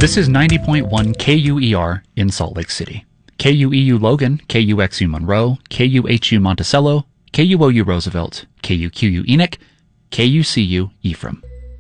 This is 90.1 KUER in Salt Lake City. KUEU Logan, KUXU Monroe, KUHU Monticello, KUOU Roosevelt, KUQU Enoch, KUCU Ephraim.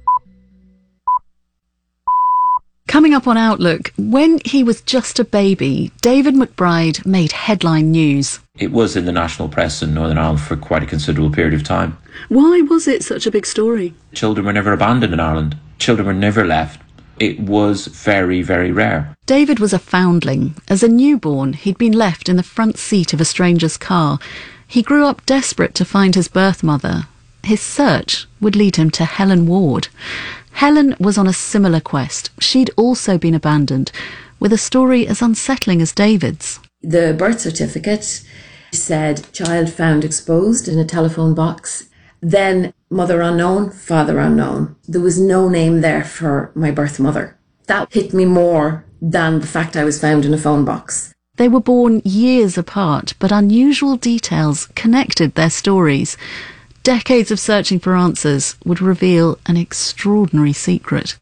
Coming up on Outlook, when he was just a baby, David McBride made headline news. It was in the national press in Northern Ireland for quite a considerable period of time. Why was it such a big story? Children were never abandoned in Ireland. Children were never left. It was very, very rare. David was a foundling. As a newborn, he'd been left in the front seat of a stranger's car. He grew up desperate to find his birth mother. His search would lead him to Helen Ward. Helen was on a similar quest. She'd also been abandoned, with a story as unsettling as David's. The birth certificate said child found exposed in a telephone box. Then mother unknown, father unknown. There was no name there for my birth mother. That hit me more than the fact I was found in a phone box. They were born years apart, but unusual details connected their stories. Decades of searching for answers would reveal an extraordinary secret.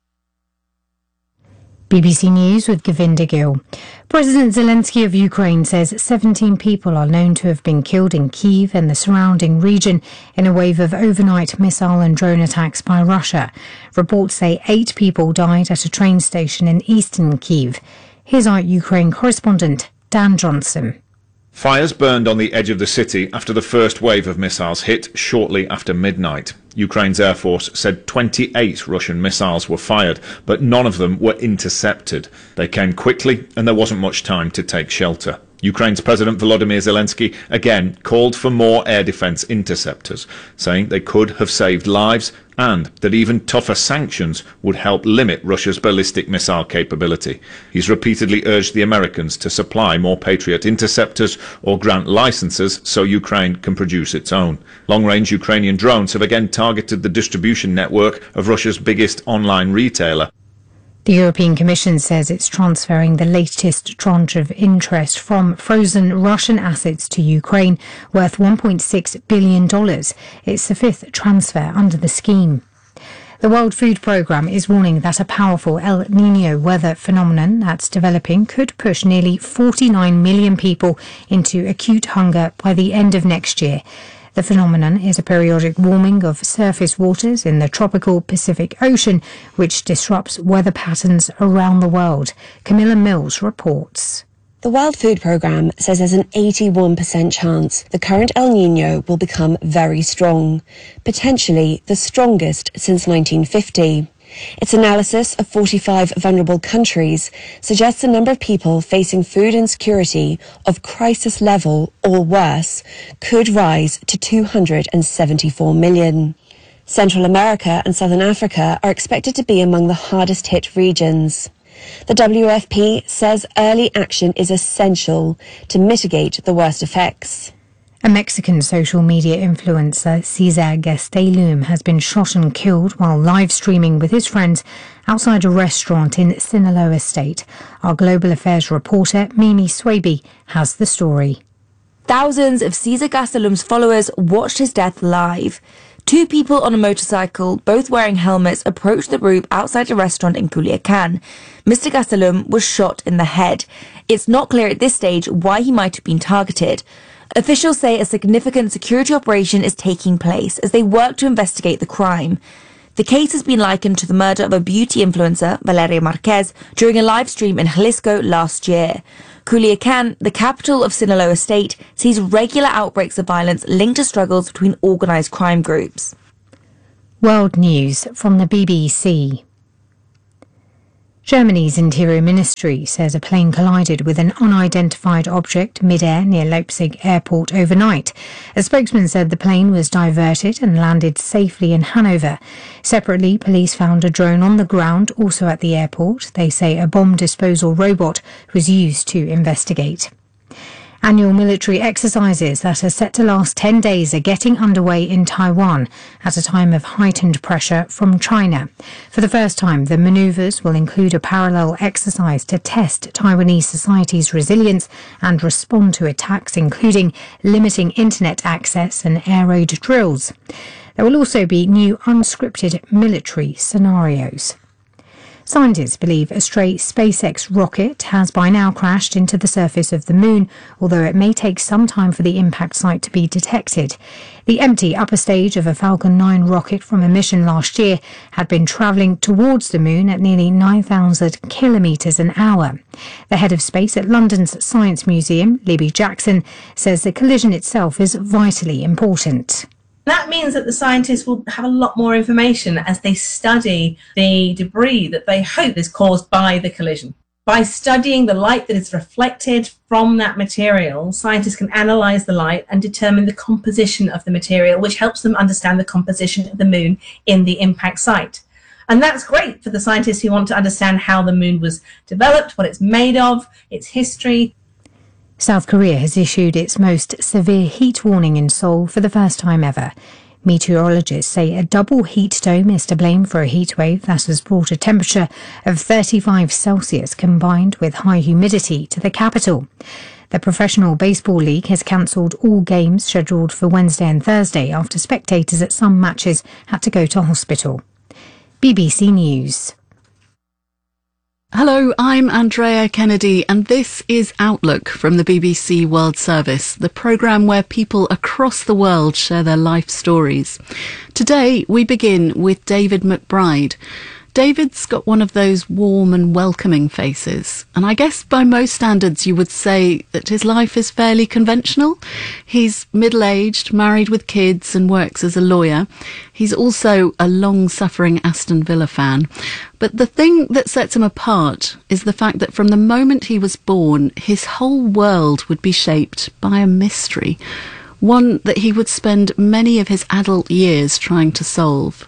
BBC News with Govinda Gill. President Zelensky of Ukraine says 17 people are known to have been killed in Kyiv and the surrounding region in a wave of overnight missile and drone attacks by Russia. Reports say 8 people died at a train station in eastern Kyiv. Here's our Ukraine correspondent, Dan Johnson. Fires burned on the edge of the city after the first wave of missiles hit shortly after midnight. Ukraine's Air Force said 28 Russian missiles were fired, but none of them were intercepted. They came quickly and there wasn't much time to take shelter. Ukraine's President Volodymyr Zelensky again called for more air defence interceptors, saying they could have saved lives and that even tougher sanctions would help limit Russia's ballistic missile capability. He's repeatedly urged the Americans to supply more Patriot interceptors or grant licenses so Ukraine can produce its own. Long-range Ukrainian drones have again targeted the distribution network of Russia's biggest online retailer. The European Commission says it's transferring the latest tranche of interest from frozen Russian assets to Ukraine, worth $1.6 billion. It's the 5th transfer under the scheme. The World Food Programme is warning that a powerful El Niño weather phenomenon that's developing could push nearly 49 million people into acute hunger by the end of next year. The phenomenon is a periodic warming of surface waters in the tropical Pacific Ocean, which disrupts weather patterns around the world. Camilla Mills reports. The World Food Programme says there's an 81% chance the current El Niño will become very strong, potentially the strongest since 1950. Its analysis of 45 vulnerable countries suggests the number of people facing food insecurity of crisis level or worse could rise to 274 million. Central America and Southern Africa are expected to be among the hardest hit regions. The WFP says early action is essential to mitigate the worst effects. A Mexican social media influencer, Cesar Gastelum, has been shot and killed while live streaming with his friends outside a restaurant in Sinaloa State. Our Global Affairs reporter, Mimi Swaby, has the story. Thousands of Cesar Gastelum's followers watched his death live. 2 people on a motorcycle, both wearing helmets, approached the group outside a restaurant in Culiacan. Mr. Gastelum was shot in the head. It's not clear at this stage why he might have been targeted. Officials say a significant security operation is taking place as they work to investigate the crime. The case has been likened to the murder of a beauty influencer, Valeria Marquez, during a live stream in Jalisco last year. Culiacan, the capital of Sinaloa State, sees regular outbreaks of violence linked to struggles between organised crime groups. World News from the BBC. Germany's Interior Ministry says a plane collided with an unidentified object mid-air near Leipzig airport overnight. A spokesman said the plane was diverted and landed safely in Hanover. Separately, police found a drone on the ground, also at the airport. They say a bomb disposal robot was used to investigate. Annual military exercises that are set to last 10 days are getting underway in Taiwan at a time of heightened pressure from China. For the first time, the manoeuvres will include a parallel exercise to test Taiwanese society's resilience and respond to attacks, including limiting internet access and air raid drills. There will also be new unscripted military scenarios. Scientists believe a stray SpaceX rocket has by now crashed into the surface of the moon, although it may take some time for the impact site to be detected. The empty upper stage of a Falcon 9 rocket from a mission last year had been travelling towards the moon at nearly 9,000 kilometres an hour. The head of space at London's Science Museum, Libby Jackson, says the collision itself is vitally important. That means that the scientists will have a lot more information as they study the debris that they hope is caused by the collision. By studying the light that is reflected from that material, scientists can analyse the light and determine the composition of the material, which helps them understand the composition of the moon in the impact site. And that's great for the scientists who want to understand how the moon was developed, what it's made of, its history. South Korea has issued its most severe heat warning in Seoul for the first time ever. Meteorologists say a double heat dome is to blame for a heatwave that has brought a temperature of 35 Celsius combined with high humidity to the capital. The Professional Baseball League has cancelled all games scheduled for Wednesday and Thursday after spectators at some matches had to go to hospital. BBC News. Hello, I'm Andrea Kennedy, and this is Outlook from the BBC World Service, the programme where people across the world share their life stories. Today, we begin with David McBride. David's got one of those warm and welcoming faces, and I guess by most standards you would say that his life is fairly conventional. He's middle-aged, married with kids, and works as a lawyer. He's also a long-suffering Aston Villa fan. But the thing that sets him apart is the fact that from the moment he was born, his whole world would be shaped by a mystery, one that he would spend many of his adult years trying to solve.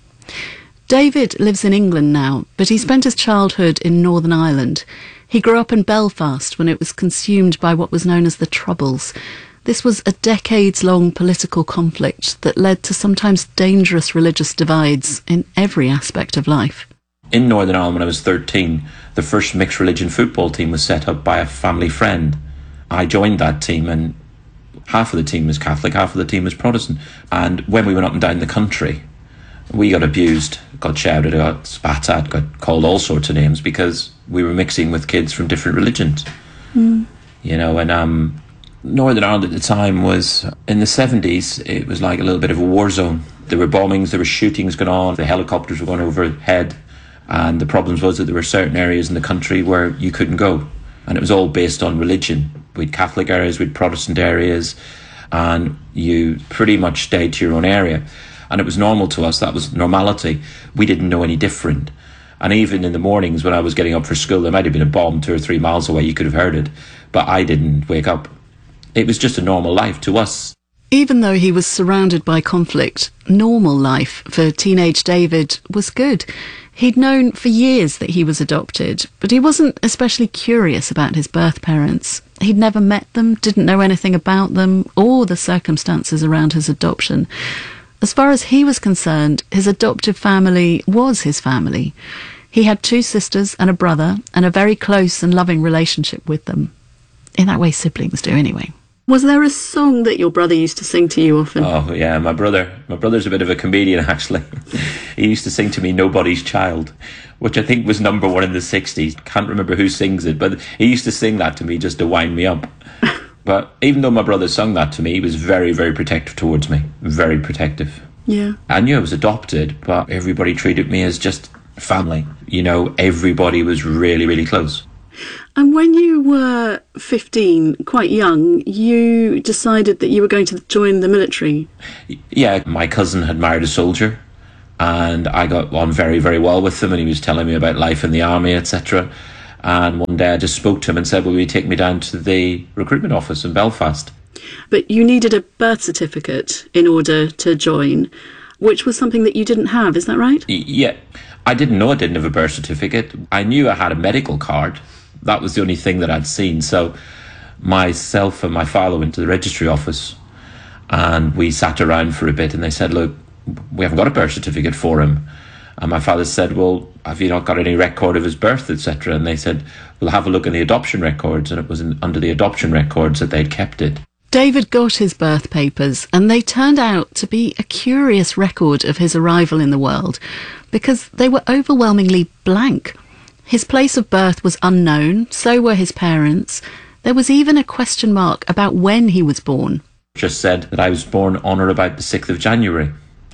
David lives in England now, but he spent his childhood in Northern Ireland. He grew up in Belfast when it was consumed by what was known as the Troubles. This was a decades-long political conflict that led to sometimes dangerous religious divides in every aspect of life. In Northern Ireland, when I was 13, the first mixed religion football team was set up by a family friend. I joined that team, and half of the team was Catholic, half of the team was Protestant. And when we went up and down the country, we got abused, got shouted at, got spat at, got called all sorts of names because we were mixing with kids from different religions. You know, and Northern Ireland at the time was, in the 70s, it was like a little bit of a war zone. There were bombings, there were shootings going on, the helicopters were going overhead, and the problems was that there were certain areas in the country where you couldn't go. And it was all based on religion. We'd Catholic areas, we'd Protestant areas, and you pretty much stayed to your own area. And it was normal to us, that was normality. We didn't know any different. And even in the mornings when I was getting up for school, there might have been a bomb 2 or 3 miles away, you could have heard it, but I didn't wake up. It was just a normal life to us. Even though he was surrounded by conflict, normal life for teenage David was good. He'd known for years that he was adopted, but he wasn't especially curious about his birth parents. He'd never met them, didn't know anything about them, or the circumstances around his adoption. As far as he was concerned, his adoptive family was his family. He had 2 sisters and a brother, and a very close and loving relationship with them. In that way, siblings do anyway. Was there a song that your brother used to sing to you often? Oh, yeah, my brother's a bit of a comedian, actually. He used to sing to me Nobody's Child, which I think was number 1 in the 60s. Can't remember who sings it, but he used to sing that to me just to wind me up. But even though my brother sung that to me, he was very, very protective towards me. Very protective. Yeah. I knew I was adopted, but everybody treated me as just family. You know, everybody was really, really close. And when you were 15, quite young, you decided that you were going to join the military. Yeah, my cousin had married a soldier, and I got on very, very well with him, and he was telling me about life in the army, etc. And one day I just spoke to him and said, will you take me down to the recruitment office in Belfast? But you needed a birth certificate in order to join, which was something that you didn't have, is that right? Yeah, I didn't know I didn't have a birth certificate. I knew I had a medical card. That was the only thing that I'd seen. So myself and my father went to the registry office, and we sat around for a bit, and they said, look, we haven't got a birth certificate for him. And my father said, well, have you not got any record of his birth, etc.? And they said, we'll have a look in the adoption records. And it was under the adoption records that they'd kept it. David got his birth papers, and they turned out to be a curious record of his arrival in the world, because they were overwhelmingly blank. His place of birth was unknown, so were his parents. There was even a question mark about when he was born. Just said that I was born on or about the 6th of January,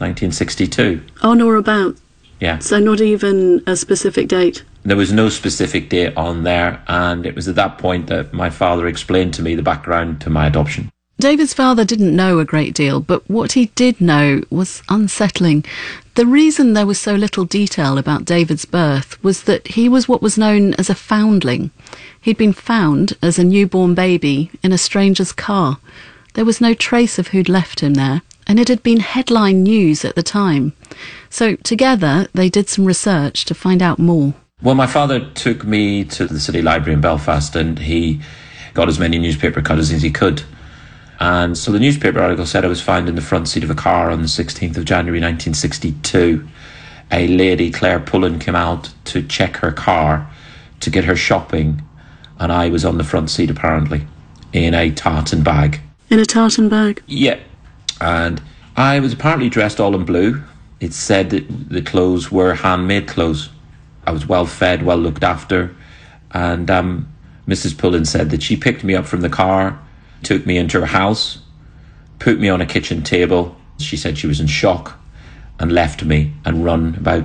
1962. On or about? Yeah. So not even a specific date? There was no specific date on there, and it was at that point that my father explained to me the background to my adoption. David's father didn't know a great deal, but what he did know was unsettling. The reason there was so little detail about David's birth was that he was what was known as a foundling. He'd been found as a newborn baby in a stranger's car. There was no trace of who'd left him there, and it had been headline news at the time. So together they did some research to find out more. Well, my father took me to the City Library in Belfast, and he got as many newspaper cuttings as he could. And so the newspaper article said I was found in the front seat of a car on the 16th of January 1962. A lady, Claire Pullen, came out to check her car to get her shopping, and I was on the front seat apparently, in a tartan bag. In a tartan bag? Yeah. And I was apparently dressed all in blue. It said that the clothes were handmade clothes. I was well fed, well looked after. And Mrs. Pullen said that she picked me up from the car, took me into her house, put me on a kitchen table. She said she was in shock and left me and run about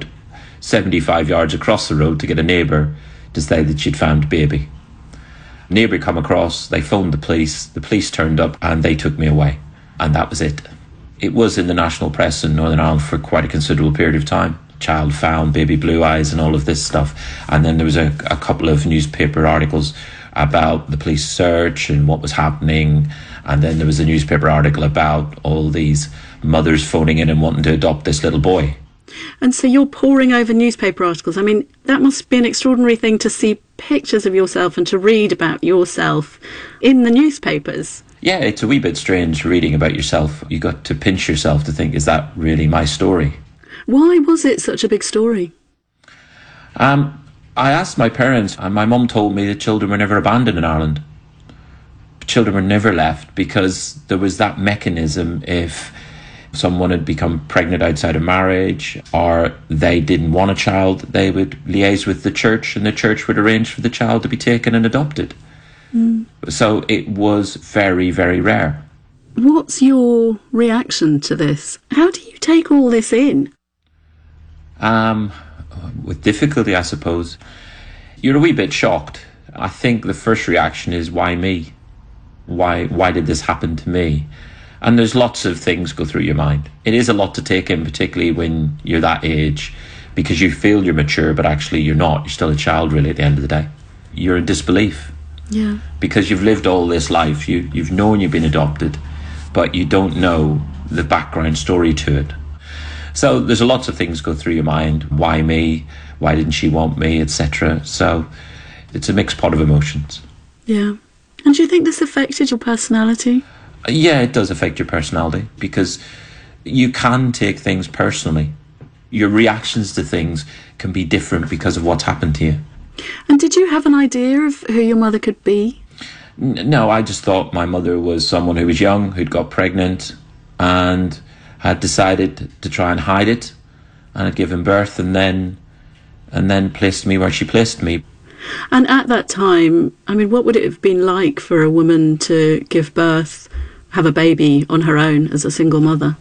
75 yards across the road to get a neighbour to say that she'd found baby. Neighbour come across, they phoned the police turned up and they took me away. And that was it. It was in the national press in Northern Ireland for quite a considerable period of time. Child found, baby blue eyes and all of this stuff. And then there was a couple of newspaper articles about the police search and what was happening. And then there was a newspaper article about all these mothers phoning in and wanting to adopt this little boy. And so you're poring over newspaper articles. I mean, that must be an extraordinary thing to see pictures of yourself and to read about yourself in the newspapers. Yeah, it's a wee bit strange reading about yourself. You got to pinch yourself to think, is that really my story? Why was it such a big story? I asked my parents, and my mum told me that children were never abandoned in Ireland. Children were never left because there was that mechanism if someone had become pregnant outside of marriage or they didn't want a child, they would liaise with the church and the church would arrange for the child to be taken and adopted. So it was very, very rare. What's your reaction to this? How do you take all this in? With difficulty, I suppose. You're a wee bit shocked. I think the first reaction is, why me? Why did this happen to me? And there's lots of things go through your mind. It is a lot to take in, particularly when you're that age, because you feel you're mature, but actually you're not. You're still a child, really, at the end of the day. You're in disbelief. Yeah. Because you've lived all this life. You've known you've been adopted, but you don't know the background story to it. So there's lots of things go through your mind. Why me? Why didn't she want me? Etc. So it's a mixed pot of emotions. Yeah. And do you think this affected your personality? Yeah, it does affect your personality because you can take things personally. Your reactions to things can be different because of what's happened to you. And did you have an idea of who your mother could be? No, I just thought my mother was someone who was young, who'd got pregnant and had decided to try and hide it and had given birth and then placed me where she placed me. And at that time, I mean, what would it have been like for a woman to give birth, have a baby on her own as a single mother?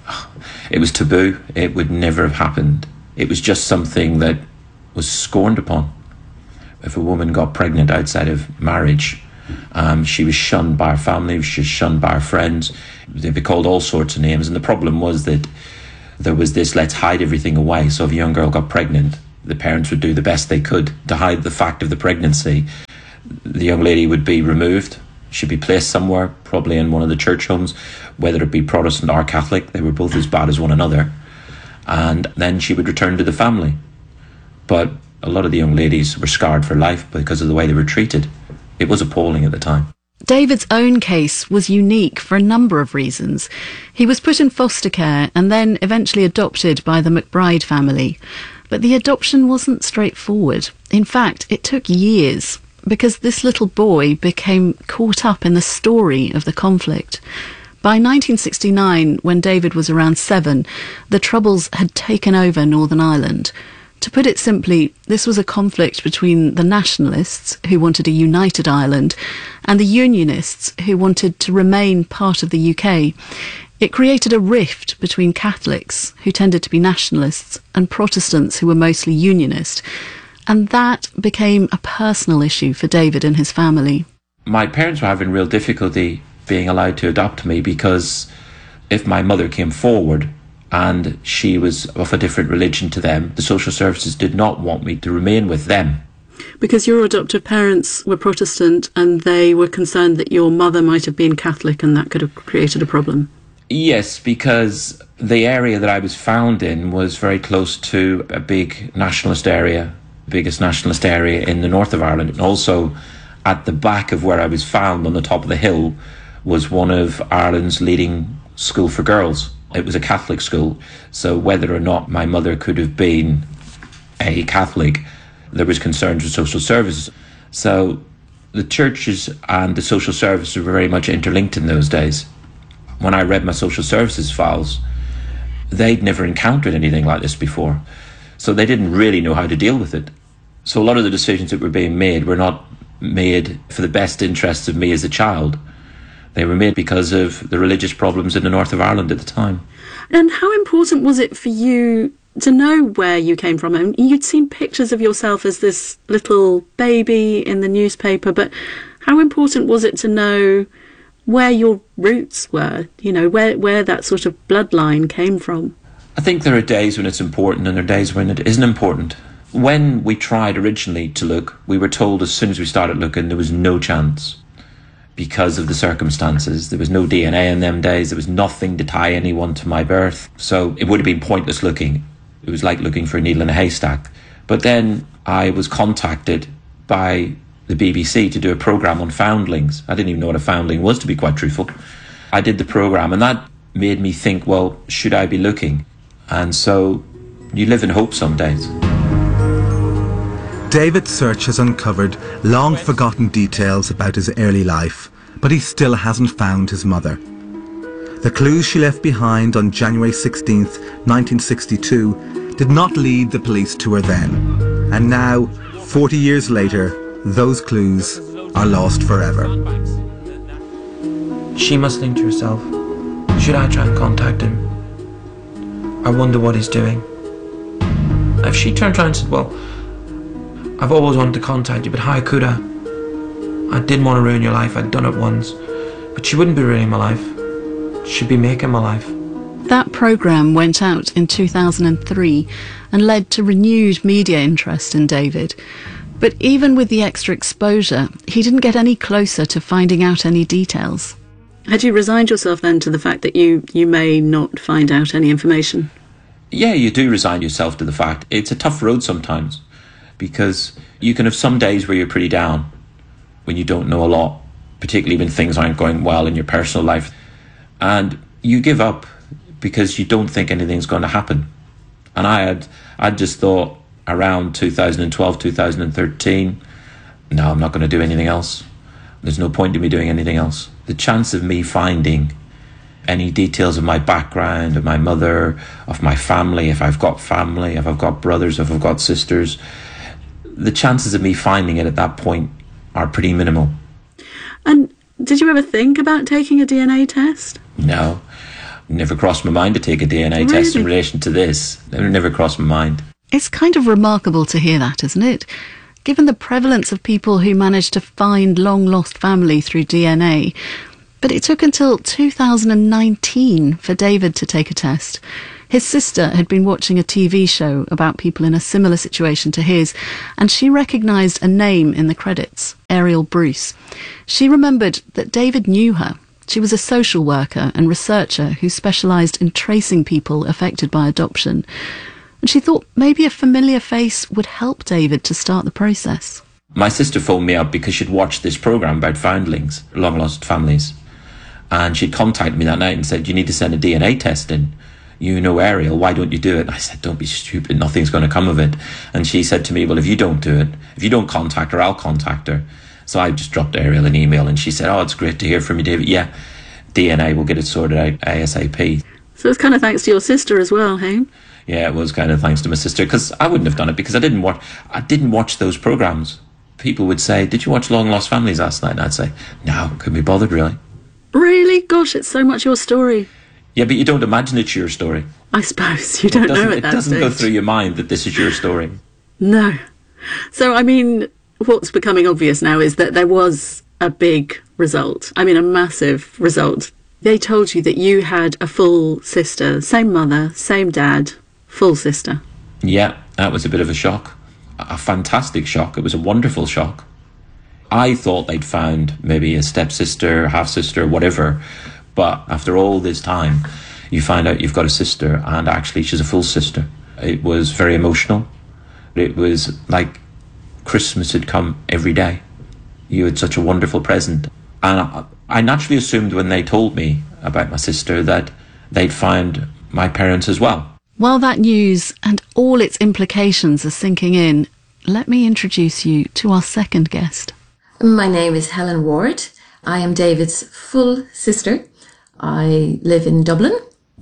It was taboo. It would never have happened. It was just something that was scorned upon. If a woman got pregnant outside of marriage, she was shunned by her family, she was shunned by her friends. They'd be called all sorts of names. And the problem was that there was this, let's hide everything away. So if a young girl got pregnant, the parents would do the best they could to hide the fact of the pregnancy. The young lady would be removed. She'd be placed somewhere, probably in one of the church homes, whether it be Protestant or Catholic. They were both as bad as one another. And then she would return to the family. But a lot of the young ladies were scarred for life because of the way they were treated. It was appalling at the time. David's own case was unique for a number of reasons. He was put in foster care and then eventually adopted by the McBride family. But the adoption wasn't straightforward. In fact, it took years. because this little boy became caught up in the story of the conflict. By 1969, when David was around 7, the Troubles had taken over Northern Ireland. To put it simply, this was a conflict between the nationalists, who wanted a united Ireland, and the unionists, who wanted to remain part of the UK. It created a rift between Catholics, who tended to be nationalists, and Protestants, who were mostly unionist. And that became a personal issue for David and his family. My parents were having real difficulty being allowed to adopt me, because if my mother came forward and she was of a different religion to them, the social services did not want me to remain with them. Because your adoptive parents were Protestant and they were concerned that your mother might have been Catholic and that could have created a problem. Yes, because the area that I was found in was very close to a big nationalist area, the biggest nationalist area in the north of Ireland. And also at the back of where I was found on the top of the hill was one of Ireland's leading school for girls. It was a Catholic school, so whether or not my mother could have been a Catholic, there was concerns with social services. So the churches and the social services were very much interlinked in those days. When I read my social services files, they'd never encountered anything like this before, so they didn't really know how to deal with it. So a lot of the decisions that were being made were not made for the best interests of me as a child. They were made because of the religious problems in the north of Ireland at the time. And how important was it for you to know where you came from? I mean, you'd seen pictures of yourself as this little baby in the newspaper, but how important was it to know where your roots were, you know, where that sort of bloodline came from? I think there are days when it's important and there are days when it isn't important. When we tried originally to look, we were told as soon as we started looking there was no chance. Because of the circumstances, there was no DNA in them days, there was nothing to tie anyone to my birth, so it would have been pointless looking. It was like looking for a needle in a haystack. But then I was contacted by the BBC to do a programme on foundlings. I didn't even know what a foundling was, to be quite truthful. I did the programme and that made me think, well, should I be looking? And so you live in hope some days. David's search has uncovered long-forgotten details about his early life, but he still hasn't found his mother. The clues she left behind on January 16th, 1962 did not lead the police to her then, and now, 40 years later, those clues are lost forever. She must think to herself, should I try and contact him? I wonder what he's doing. If she turned around and said, well, I've always wanted to contact you, but how could I? I didn't want to ruin your life, I'd done it once. But she wouldn't be ruining my life. She'd be making my life. That programme went out in 2003 and led to renewed media interest in David. But even with the extra exposure, he didn't get any closer to finding out any details. Had you resigned yourself then to the fact that you may not find out any information? Yeah, you do resign yourself to the fact. It's a tough road sometimes, because you can have some days where you're pretty down, when you don't know a lot, particularly when things aren't going well in your personal life. And you give up because you don't think anything's going to happen. And I just thought around 2012, 2013, no, I'm not going to do anything else. There's no point in me doing anything else. The chance of me finding any details of my background, of my mother, of my family, if I've got family, if I've got brothers, if I've got sisters, the chances of me finding it at that point are pretty minimal. And did you ever think about taking a DNA test? No. Never crossed my mind to take a DNA test in relation to this. It never crossed my mind. It's kind of remarkable to hear that, isn't it? Given the prevalence of people who manage to find long-lost family through DNA. But it took until 2019 for David to take a test. His sister had been watching a TV show about people in a similar situation to his, and she recognised a name in the credits, Ariel Bruce. She remembered that David knew her. She was a social worker and researcher who specialised in tracing people affected by adoption. And she thought maybe a familiar face would help David to start the process. My sister phoned me up because she'd watched this programme about foundlings, long-lost families. And she'd contacted me that night and said, you need to send a DNA test in. you know Ariel, why don't you do it? And I said, don't be stupid, nothing's going to come of it. And she said to me, well, if you don't do it, if you don't contact her, I'll contact her. So I just dropped Ariel an email, and she said, oh, it's great to hear from you, David. Yeah, DNA will get it sorted out ASAP. So it's kind of thanks to your sister as well, hey? Yeah, it was kind of thanks to my sister, because I wouldn't have done it, because I didn't watch those programs. People would say, did you watch Long Lost Families last night? And I'd say, no, couldn't be bothered, really. Really? Gosh, it's so much your story. Yeah, but you don't imagine it's your story. I suppose you don't know at that It doesn't go stage. through your mind that this is your story. No. So, I mean, what's becoming obvious now is that there was a big result. I mean, a massive result. They told you that you had a full sister, same mother, same dad, full sister. Yeah, that was a bit of a shock. A fantastic shock. It was a wonderful shock. I thought they'd found maybe a stepsister, half-sister, whatever. But after all this time, you find out you've got a sister, and actually she's a full sister. It was very emotional. It was like Christmas had come every day. You had such a wonderful present. And I naturally assumed when they told me about my sister that they'd find my parents as well. While that news and all its implications are sinking in, let me introduce you to our second guest. My name is Helen Ward. I am David's full sister. I live in Dublin,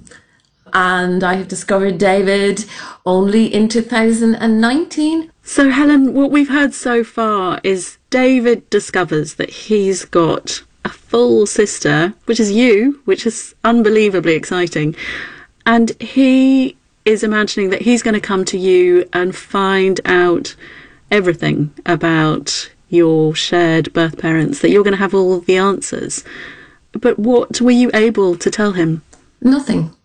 and I have discovered David only in 2019. So, Helen, what we've heard so far is David discovers that he's got a full sister, which is you, which is unbelievably exciting. And he is imagining that he's going to come to you and find out everything about your shared birth parents, that you're going to have all the answers. But what were you able to tell him? Nothing.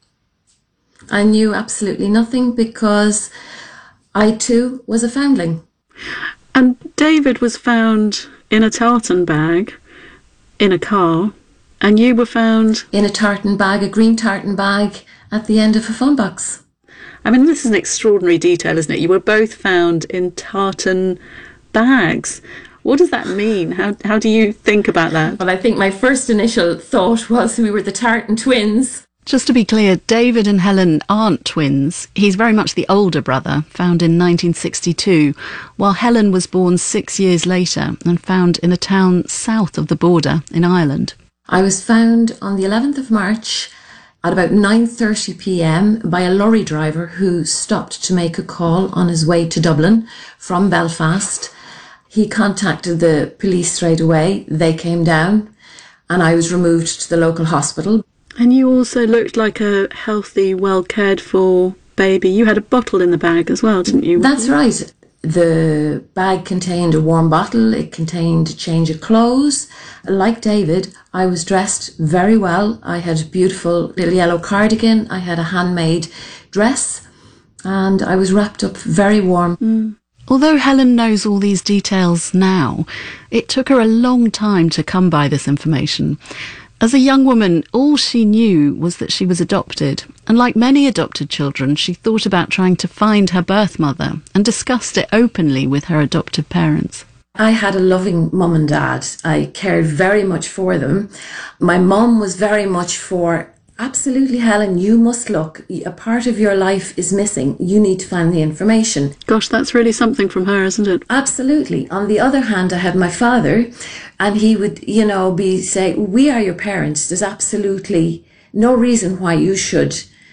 I knew absolutely nothing, because I too was a foundling. And David was found in a tartan bag in a car, and you were found in a tartan bag, a green tartan bag, at the end of a phone box. I mean, this is an extraordinary detail, isn't it? You were both found in tartan bags. What does that mean? How do you think about that? Well, I think my first initial thought was we were the tartan twins. Just to be clear, David and Helen aren't twins. He's very much the older brother, found in 1962, while Helen was born 6 years later and found in a town south of the border in Ireland. I was found on the 11th of March at about 9:30 p.m. by a lorry driver who stopped to make a call on his way to Dublin from Belfast. He contacted the police straight away. They came down, and I was removed to the local hospital. And you also looked like a healthy, well cared for baby. You had a bottle in the bag as well, didn't you? That's right. The bag contained a warm bottle. It contained a change of clothes. Like David, I was dressed very well. I had a beautiful little yellow cardigan. I had a handmade dress, and I was wrapped up very warm. Although Helen knows all these details now, it took her a long time to come by this information. As a young woman, all she knew was that she was adopted, and like many adopted children, she thought about trying to find her birth mother and discussed it openly with her adoptive parents. I had a loving mum and dad. I cared very much for them. My mum was very much for, absolutely, Helen, you must look. A part of your life is missing. You need to find the information. Gosh, that's really something from her, isn't it? Absolutely. On the other hand, I had my father, and he would, say, we are your parents. There's absolutely no reason why you should,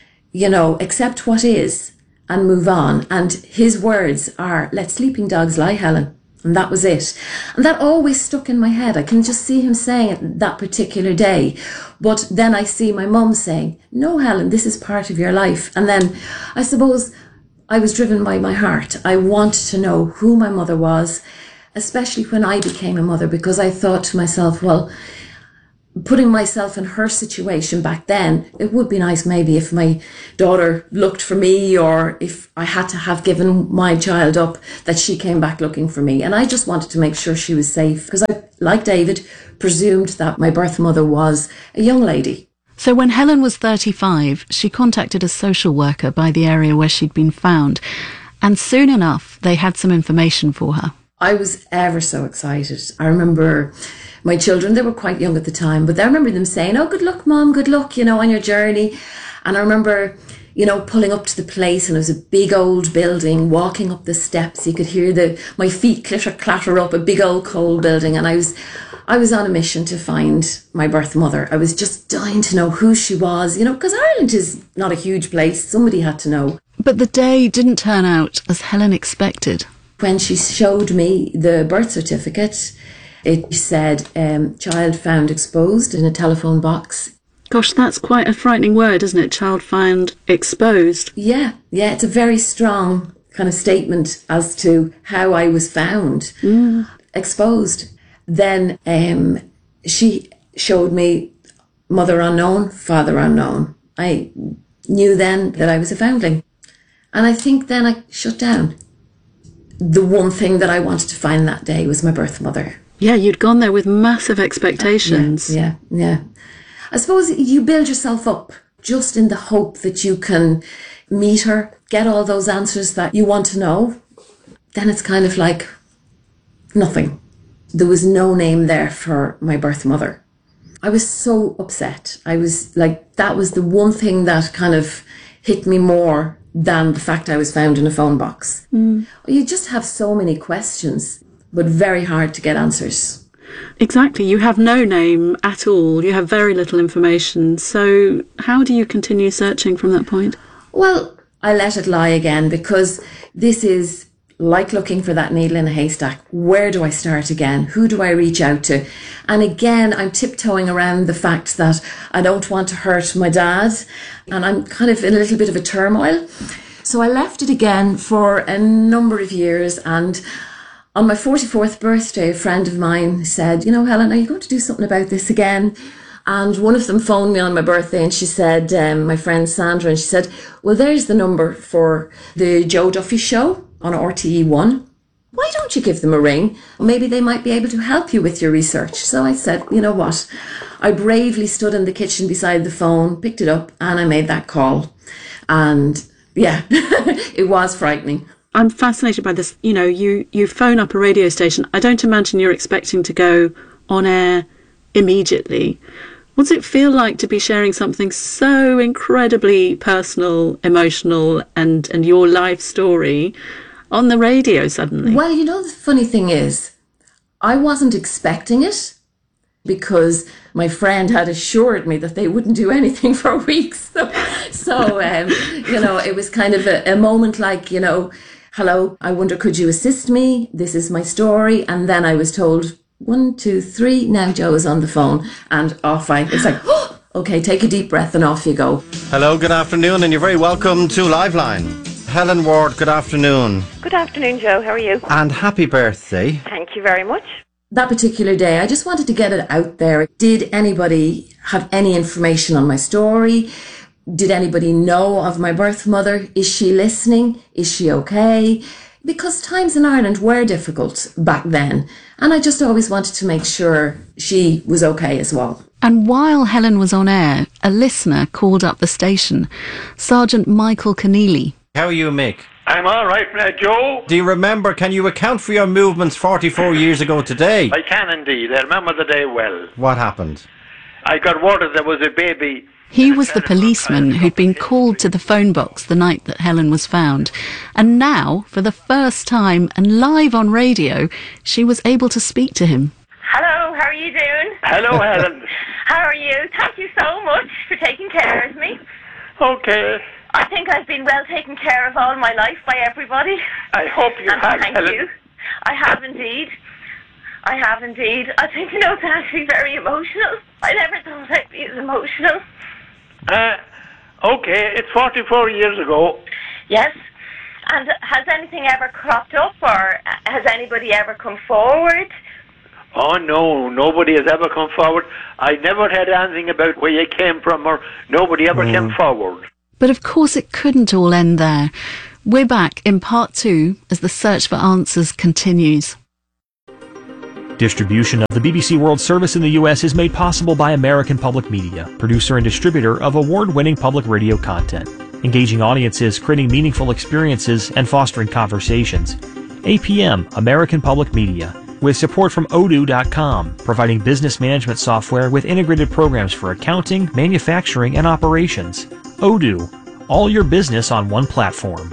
accept what is and move on. And his words are, let sleeping dogs lie, Helen. And that was it. And that always stuck in my head. I can just see him saying it that particular day. But then I see my mum saying, no, Helen, this is part of your life. And then I suppose I was driven by my heart. I wanted to know who my mother was, especially when I became a mother, because I thought to myself, well, putting myself in her situation back then, it would be nice maybe if my daughter looked for me, or if I had to have given my child up, that she came back looking for me. And I just wanted to make sure she was safe, because I, like David, presumed that my birth mother was a young lady. So when Helen was 35, she contacted a social worker by the area where she'd been found, and soon enough they had some information for her. I was ever so excited. I remember my children, they were quite young at the time, but I remember them saying, oh, good luck, Mom, good luck, on your journey. And I remember, pulling up to the place, and it was a big old building, walking up the steps. You could hear my feet clatter up a big old cold building. And I was on a mission to find my birth mother. I was just dying to know who she was, because Ireland is not a huge place. Somebody had to know. But the day didn't turn out as Helen expected. When she showed me the birth certificate, it said, child found exposed in a telephone box. Gosh, that's quite a frightening word, isn't it? Child found exposed. Yeah, it's a very strong kind of statement as to how I was found. Exposed. Then she showed me mother unknown, father unknown. I knew then that I was a foundling. And I think then I shut down. The one thing that I wanted to find that day was my birth mother. Yeah, you'd gone there with massive expectations. Yeah. I suppose you build yourself up just in the hope that you can meet her, get all those answers that you want to know. Then it's kind of like nothing. There was no name there for my birth mother. I was so upset. I was like, that was the one thing that kind of hit me more than the fact I was found in a phone box. You just have so many questions, but very hard to get answers. Exactly. You have no name at all. You have very little information. So how do you continue searching from that point? Well, I let it lie again, because this is like looking for that needle in a haystack. Where do I start again? Who do I reach out to? And again, I'm tiptoeing around the fact that I don't want to hurt my dad, and I'm kind of in a little bit of a turmoil. So I left it again for a number of years, and on my 44th birthday, a friend of mine said, Helen, are you going to do something about this again? And one of them phoned me on my birthday, and she said, my friend Sandra, and she said, well, there's the number for the Joe Duffy show on RTE1. Why don't you give them a ring? Maybe they might be able to help you with your research. So I said, you know what? I bravely stood in the kitchen beside the phone, picked it up, and I made that call. And yeah, it was frightening. I'm fascinated by this. You phone up a radio station. I don't imagine you're expecting to go on air immediately. What does it feel like to be sharing something so incredibly personal, emotional, and your life story on the radio suddenly? Well, the funny thing is, I wasn't expecting it, because my friend had assured me that they wouldn't do anything for weeks. So it was kind of a moment like, hello, I wonder, could you assist me? This is my story. And then I was told, 1, 2, 3, now Joe is on the phone, and off it's like, oh, okay, take a deep breath and off you go. Hello, good afternoon, and you're very welcome to Liveline. Helen Ward, good afternoon. Good afternoon, Joe, how are you? And happy birthday. Thank you very much. That particular day, I just wanted to get it out there. Did anybody have any information on my story? Did anybody know of my birth mother? Is she listening? Is she okay? Because times in Ireland were difficult back then, and I just always wanted to make sure she was okay as well. And while Helen was on air, a listener called up the station, Sergeant Michael Keneally. How are you, Mick? I'm all right, Joe. Do you remember, can you account for your movements 44 years ago today? I can indeed. I remember the day well. What happened? I got word that there was a baby. He was the policeman who'd been called to the phone box the night that Helen was found. And now, for the first time and live on radio, she was able to speak to him. Hello, how are you doing? Hello, Helen. How are you? Thank you so much for taking care of me. Okay. I think I've been well taken care of all my life by everybody. I hope you have, thank Helen. You. I have indeed. I think, it's actually very emotional. I never thought I'd be as emotional. Okay, it's 44 years ago. Yes. And has anything ever cropped up, or has anybody ever come forward? Oh, no, nobody has ever come forward. I never heard anything about where you came from, or nobody ever came forward. But of course it couldn't all end there. We're back in part 2 as the search for answers continues. Distribution of the BBC World Service in the U.S. is made possible by American Public Media, producer and distributor of award-winning public radio content, engaging audiences, creating meaningful experiences, and fostering conversations. APM, American Public Media, with support from Odoo.com, providing business management software with integrated programs for accounting, manufacturing, and operations. Odoo, All your business on one platform.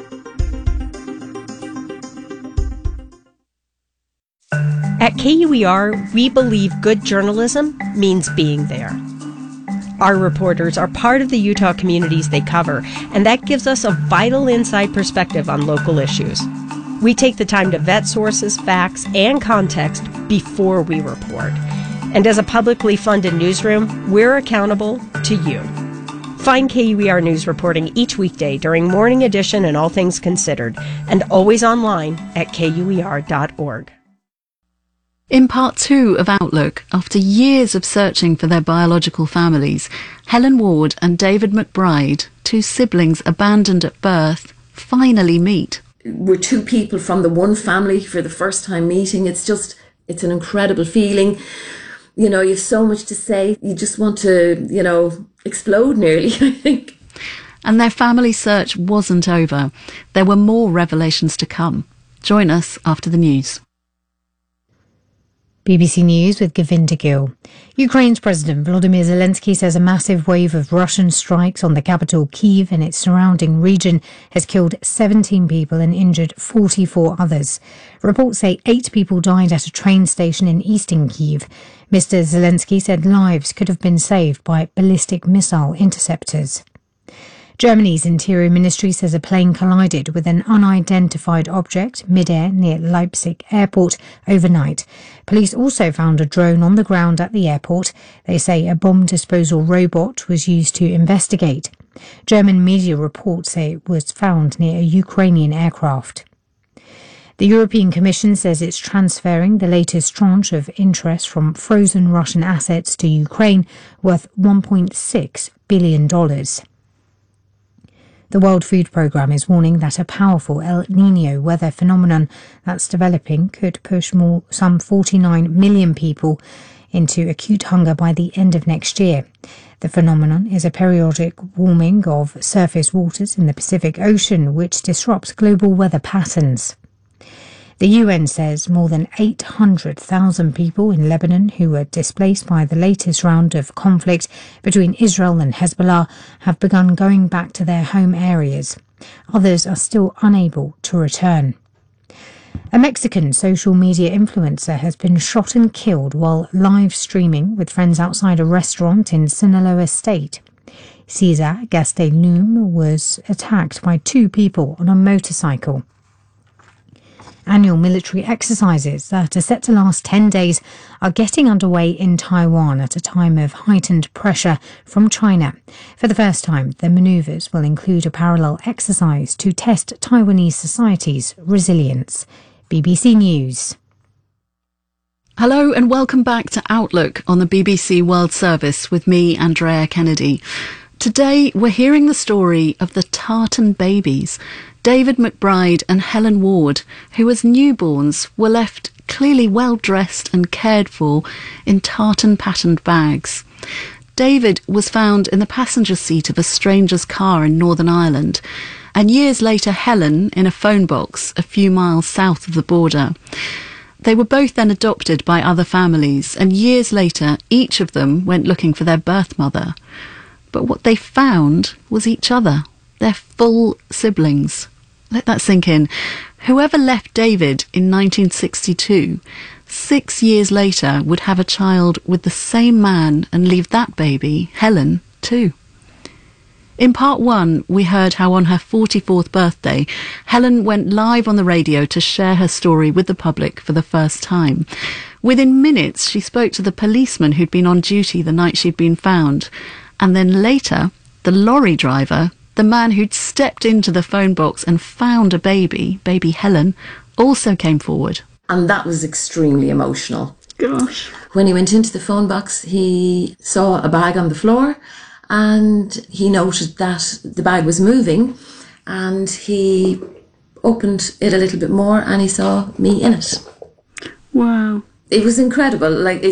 At KUER, we believe good journalism means being there. Our reporters are part of the Utah communities they cover, and that gives us a vital inside perspective on local issues. We take the time to vet sources, facts, and context before we report. And as a publicly funded newsroom, we're accountable to you. Find KUER News reporting each weekday during Morning Edition and All Things Considered, and always online at KUER.org. In part 2 of Outlook, after years of searching for their biological families, Helen Ward and David McBride, two siblings abandoned at birth, finally meet. We're two people from the one family for the first time meeting. It's an incredible feeling. You know, you have so much to say. You just want to, explode nearly, I think. And their family search wasn't over. There were more revelations to come. Join us after the news. BBC News with Govinda Gill. Ukraine's President Volodymyr Zelensky says a massive wave of Russian strikes on the capital Kyiv and its surrounding region has killed 17 people and injured 44 others. Reports say 8 people died at a train station in eastern Kyiv. Mr. Zelensky said lives could have been saved by ballistic missile interceptors. Germany's Interior Ministry says a plane collided with an unidentified object mid-air near Leipzig airport overnight. Police also found a drone on the ground at the airport. They say a bomb disposal robot was used to investigate. German media reports say it was found near a Ukrainian aircraft. The European Commission says it's transferring the latest tranche of interest from frozen Russian assets to Ukraine worth $1.6 billion. The World Food Programme is warning that a powerful El Niño weather phenomenon that's developing could push some 49 million people into acute hunger by the end of next year. The phenomenon is a periodic warming of surface waters in the Pacific Ocean, which disrupts global weather patterns. The UN says more than 800,000 people in Lebanon who were displaced by the latest round of conflict between Israel and Hezbollah have begun going back to their home areas. Others are still unable to return. A Mexican social media influencer has been shot and killed while live streaming with friends outside a restaurant in Sinaloa State. Cesar Gastelum was attacked by 2 people on a motorcycle. Annual military exercises that are set to last 10 days are getting underway in Taiwan at a time of heightened pressure from China. For the first time, the manoeuvres will include a parallel exercise to test Taiwanese society's resilience. BBC News. Hello and welcome back to Outlook on the BBC World Service with me, Andrea Kennedy. Today we're hearing the story of the Tartan babies, David McBride and Helen Ward, who as newborns were left clearly well dressed and cared for in tartan patterned bags. David was found in the passenger seat of a stranger's car in Northern Ireland, and years later Helen in a phone box a few miles south of the border. They were both then adopted by other families, and years later each of them went looking for their birth mother. But what they found was each other, their full siblings. Let that sink in. Whoever left David in 1962, 6 years later would have a child with the same man and leave that baby, Helen, too. In part 1, we heard how on her 44th birthday, Helen went live on the radio to share her story with the public for the first time. Within minutes, she spoke to the policeman who'd been on duty the night she'd been found. And then later, the lorry driver, the man who'd stepped into the phone box and found a baby Helen, also came forward. And that was extremely emotional. Gosh. When he went into the phone box, he saw a bag on the floor and he noted that the bag was moving, and he opened it a little bit more and he saw me in it. Wow. It was incredible.